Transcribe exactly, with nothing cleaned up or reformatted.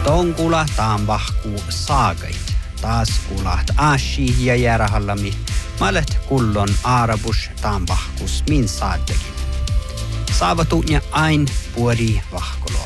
Tonkula taan vahku saagait. Taas kuulat ashi ja järahallami. Malet kullon aarabus taan vahkus min saattekin. Saavatunya ain puori vahkulo.